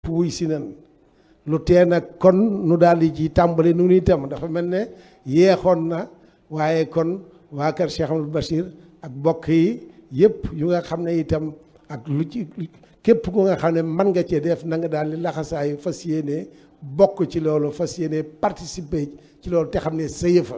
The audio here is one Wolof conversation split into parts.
wuy si nan lu tee nag kon nu daal di ci tàmbali nu itam dafa mel ne yeexoon na waaye kon waa kër Cheikh Amadou Bachir ak bokk yi yëpp yu nga xam ne itam ak lu ci képp ku nga xam ne mën nga cee def na nga daal di laxasaayu fas yéene bokk ci loolu fas yéene participer ci loolu te xam ne sa yëfa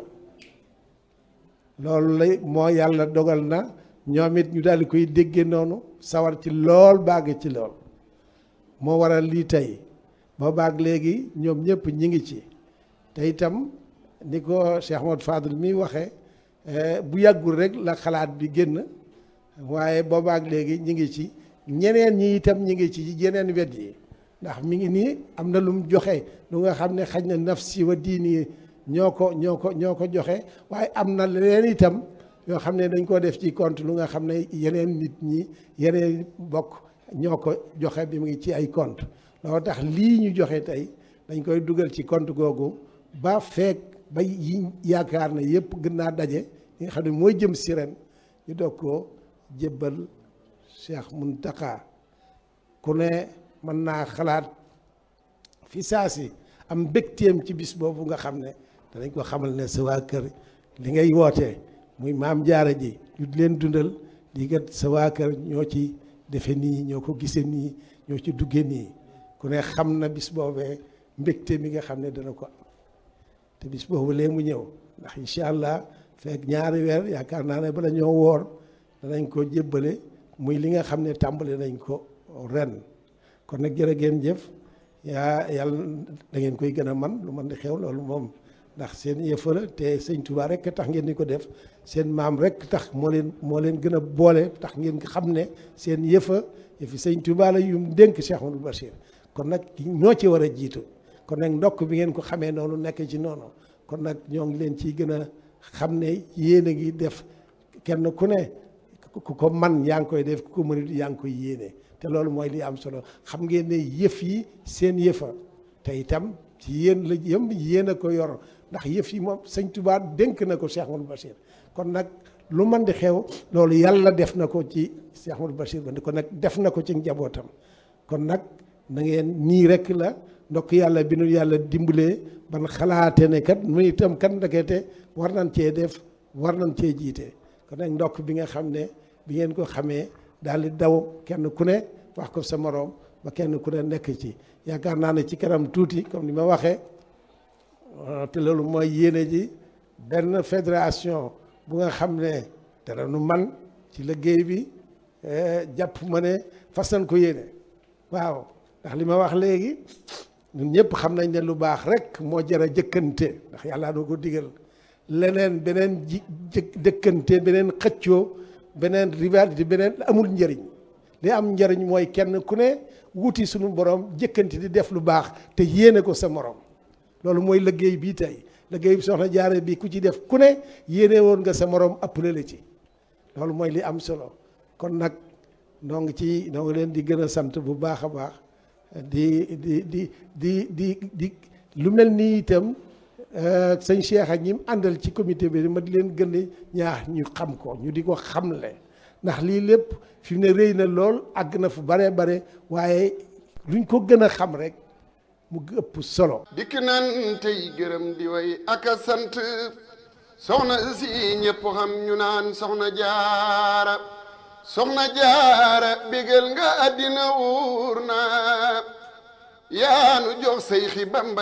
loolu la moo yàlla dogal na ñoom it ñu daal di koy déggee noonu sawar ci lool bàgg ci lool moo waral lii tey boo baag léegi ñoom ñëpp ñi ngi ci te itam ni ko Cheikh Ahmadou Fadel mi waxee bu yàggul rek la xalaat bi génn waaye boobaak léegi ñi ngi ci ñeneen ñi itam ñi ngi ci yeneen wet yi ndax mi ngi nii am na lu mu joxe lu nga xam ne xaj na nafsi wa diini ñoo ko joxe waaye am na leneen itam yoo xam ne dañ ko def ci compte lu nga xam ne yeneen nit ñi yeneen bokk ñoo ko joxe bi mu ngi ci ay compte loolu tax lii ñu joxe tey dañ koy dugal ci compte googu ba feek ba yi yaakaar na yëpp gën naa daje li nga xam ne mooy jëm si ren ñu doog ko jébbal Cheikh Mountakha ku ne mën naa xalaat fi saa si am mbégteem ci bis boobu nga xam ne danañ ko xamal ne sa waa kër li ngay wootee muy maam jaara ji ñu leen dundal di kat sa waa kër ñoo ci defe nii ñoo ko gisee nii ñoo ci duggee nii ku ne xam na bis boobee mbégte mi nga xam ne dana ko am te bis boobu lee mu ñëw ndax incha allah fekk ñaari weer yaakaar naa ne bala ñoo woor danañ ko jébbale muy li nga xam ne tàmbali nañ ko ren kon nag jërë ngeen jëf yàlla da ngeen koy gën a man lu man di xew loolu moom ndax seen yëfa la te sëñ Touba rek tax ngeen di ko def seen maam rek tax moo leen gën a boole tax ngeen xam ne seen yëfi sëñ Touba la yu mu dénk Cheikh Amadou Bachir kon nag ñoo ci war a jiitu kon nag ndokk bi ngeen ko xamee noonu nekk ci noonu kon nag ñoo ngi leen ciy gën a xam ne yéen a ngi def kenn ku ne ku ko man yaa ngi koy def ku ko mënut yaa ngi koy yéene te loolu mooy li am solo xam ngeen ne yëf yi seen yëfa te itam ci yéen la yëm yéen a ko yor ndax yëf yi moom sëñ Touba dénk na ko Cheikh Amadou Bachir kon nag lu man di xew loolu yàlla def na ko ci Cheikh Amadou Bachir ba kon nag def na ko ci njabootam kon nag na ngeen nii rek la ndokk yàlla bi nu yàlla dimbalee ban xalaate ne kat mu itam kat ndekete war nañ cee def war nañ cee jiite kon nag ndokk bi nga xam ne bi ngeen ko xamee daal di daw kenn ku ne wax ko sa moroom ba kenn ku ne nekk ci yaakaar naa ne ci kanam tuuti comme ni ma waxee te loolu mooy yéene ji benn fédération bu nga xam ne dara nu man ci liggéey bi jàpp ma ne fas nañ ko yéene waaw ndax li ma wax léegi ñun ñëpp xam nañ ne lu baax rek moo jar a jëkkante ndax yàlla doo ko digal leneen beneen jëkkante beneen xëccoo beneen rivalité beneen amul njëriñ li am njëriñ mooy kenn ku ne wuti suñu borom jëkkante di def lu baax te yéene ko sa morom loolu mooy liggéey bii tey liggéey bi soxna jaare bi ku ci def ku ne yéene woon nga sa morom appelé la ci loolu mooy li am solo kon nag noo ngi leen di gën a sant bu baax a baax di lu mel nii itam sëñ Cheikh ak ñi mu àndal ci comité bi ma di leen gën a ñaax ñu xam ko ñu di ko xamle ndax lii lépp fi mu ne rëy na lool àgg na fu bare bare waaye luñ ko gën a xam rek mu ëpp solo. dikk nan tey gërëm di way ak a sant soxna si ñëpp xam ñu naan soxna jaara bégal nga àddina wuur na yaanu jox say xi Bamba